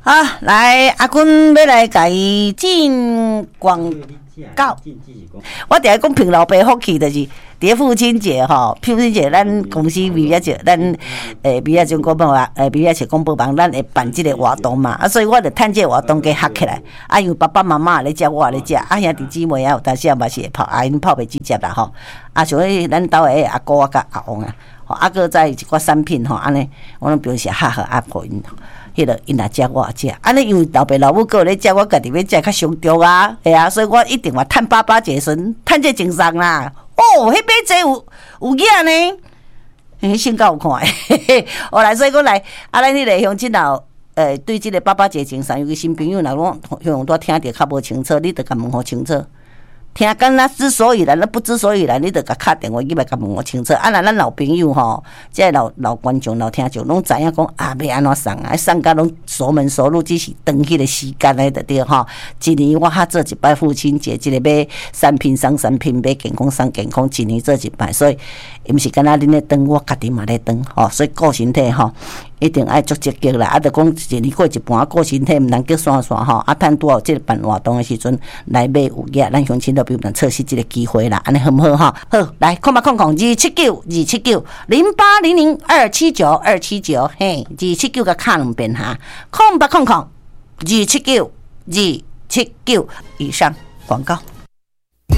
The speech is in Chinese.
啊，来，阿君要来甲伊进广告。我定讲凭老爸福气，就是伫咧父亲节吼，父亲节咱公司美亚节，咱美亚中国网美亚节广播网，咱会办即个活动嘛，啊，所以我就趁这个活动加合起来。啊，因为爸爸妈妈咧食，我咧食，啊兄弟姊妹啊，有当时也嘛是会泡，啊因泡袂直接啦吼。啊，像迄咱兜诶阿姑啊甲阿翁啊，吼，啊个再一寡产品吼，安尼我拢表示哈好啊，互因。迄个因若食我也食，安尼因为老爸老母个咧食，我家己要食较上重啊，系啊，所以我一定话趁爸爸节时，趁这精神啦。哦，迄买这有影呢，迄身够有看诶。后来所以讲来，啊，咱迄个乡亲老对即个爸爸节精神，尤其新朋友若讲用多听着较无清楚，你着甲问好清楚。听讲咱之所以然，咱不知所以然，你着甲敲电话去来甲问我清楚。啊，若咱老朋友吼，即个老观众、老听众拢知影讲啊，要安怎送啊？送甲拢熟门熟路，只是等迄个时间咧，就对吼。一年我做一摆父亲节，即个买产品送产品，买健康送健康，一年做一摆，所以伊毋是干那恁咧等，我家己嘛咧等吼。所以顾身体吼，一定爱足积极啦。啊，着讲一年过一半，顾身体毋通叫散散吼。啊，趁拄好即个办活动诶时阵来买有影，咱乡亲都比如测试即个机会啦，安尼好毋好吼？好，来279-279-0800-279-279，嘿，279甲敲两遍哈，0800-279-279以上广告。